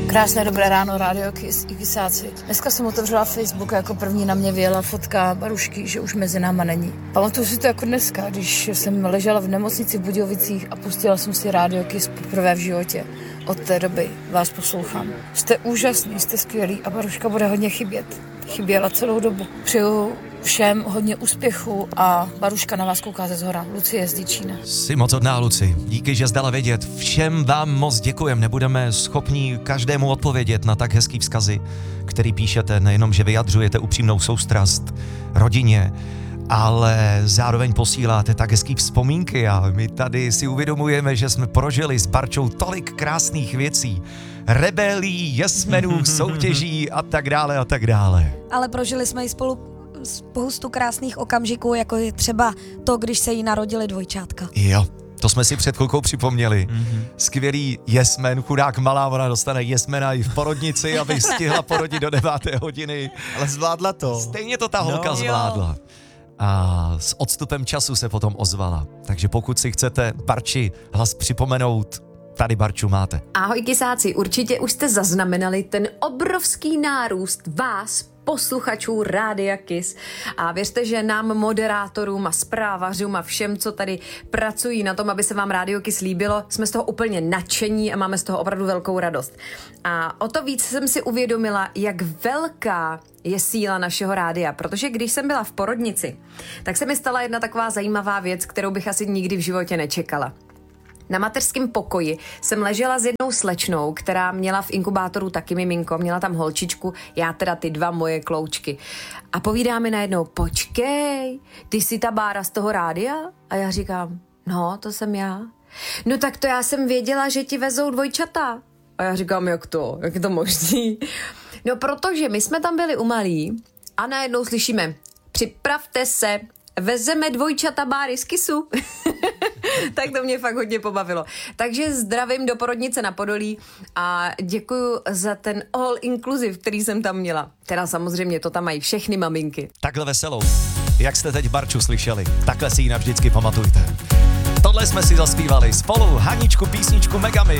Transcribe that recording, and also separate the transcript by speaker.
Speaker 1: Krásné dobré ráno, Rádio Kiss i Kisáci. Dneska jsem otevřela Facebook a jako první na mě vyjela fotka Barušky, že už mezi náma není. Pamatuju si to jako dneska, když jsem ležela v nemocnici v Budějovicích a pustila jsem si Rádio Kiss poprvé v životě. Od té doby vás poslouchám. Jste úžasný, jste skvělý a Baruška bude hodně chybět. Chyběla celou dobu. Přeju všem hodně úspěchu a Baruška na vás kouká ze zhora. Lucie z Děčína.
Speaker 2: Jsi moc hodná, Luci. Díky, že jsi dala vědět. Všem vám moc děkujem. Nebudeme schopni každému odpovědět na tak hezký vzkazy, který píšete. Nejenom, že vyjadřujete upřímnou soustrast rodině, ale zároveň posíláte tak hezký vzpomínky a my tady si uvědomujeme, že jsme prožili s Barčou tolik krásných věcí. Rebelí, jesmenů, soutěží a tak dále a tak dále.
Speaker 3: Ale prožili jsme i spolu spoustu krásných okamžiků, jako je třeba to, když se jí narodili dvojčátka.
Speaker 2: Jo, to jsme si před chvilkou připomněli. Skvělý jesmen, chudák malá, ona dostane jesmena i v porodnici, aby stihla porodit do 9. hodiny.
Speaker 4: Ale zvládla to.
Speaker 2: Stejně to ta holka zvládla. A s odstupem času se potom ozvala. Takže pokud si chcete Barči hlas připomenout, tady Barču máte.
Speaker 5: Ahoj Kisáci, určitě už jste zaznamenali ten obrovský nárůst vás, posluchačů Rádia Kiss. A věřte, že nám moderátorům a zprávařům a všem, co tady pracují na tom, aby se vám Rádio Kiss líbilo, jsme z toho úplně nadšení a máme z toho opravdu velkou radost. A o to víc jsem si uvědomila, jak velká je síla našeho rádia, protože když jsem byla v porodnici, tak se mi stala jedna taková zajímavá věc, kterou bych asi nikdy v životě nečekala. Na mateřském pokoji jsem ležela s jednou slečnou, která měla v inkubátoru taky miminko, měla tam holčičku, já teda ty 2 moje kloučky. A povídá mi najednou, počkej, ty jsi ta Bára z toho rádia? A já říkám, no, to jsem já. No tak to já jsem věděla, že ti vezou dvojčata. A já říkám, jak je to možný? No protože my jsme tam byli u malí a najednou slyšíme, připravte se, vezeme dvojčata Báry z Kissu. Tak to mě fakt hodně pobavilo. Takže zdravím do porodnice na Podolí a děkuju za ten all inclusive, který jsem tam měla. Teda samozřejmě to tam mají všechny maminky.
Speaker 2: Takhle veselou, jak jste teď Barču slyšeli, takhle si ji navždycky pamatujte. Tohle jsme si zaspívali spolu, Haničku, písničku Megami.